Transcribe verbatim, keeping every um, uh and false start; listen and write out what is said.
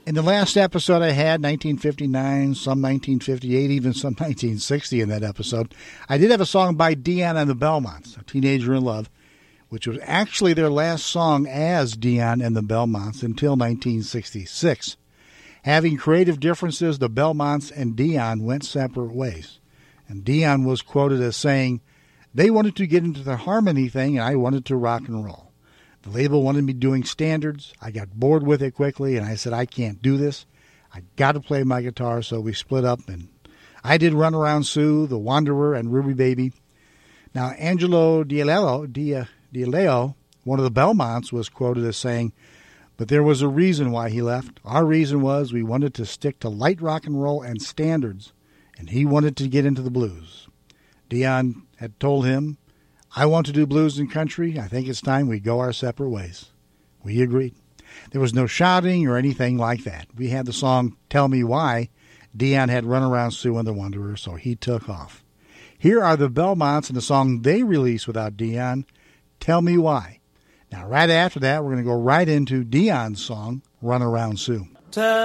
In the last episode I had, nineteen fifty-nine, some nineteen fifty-eight, even some nineteen sixty in that episode, I did have a song by Dion and the Belmonts, A Teenager in Love, which was actually their last song as Dion and the Belmonts until nineteen sixty-six. Having creative differences, the Belmonts and Dion went separate ways. And Dion was quoted as saying, "They wanted to get into the harmony thing, and I wanted to rock and roll. The label wanted me doing standards. I got bored with it quickly, and I said, I can't do this. I got to play my guitar," so we split up, and I did Run Around Sue, The Wanderer, and Ruby Baby. Now, Angelo D'Aleo, D'Aleo, one of the Belmonts, was quoted as saying, "But there was a reason why he left. Our reason was we wanted to stick to light rock and roll and standards, and he wanted to get into the blues." Dion had told him, "I want to do blues and country. I think it's time we go our separate ways." We agreed. There was no shouting or anything like that. We had the song Tell Me Why. Dion had Run Around Sue and the Wanderer, so he took off. Here are the Belmonts and the song they released without Dion, Tell Me Why. Now, right after that, we're going to go right into Dion's song, Run Around Sue. Tell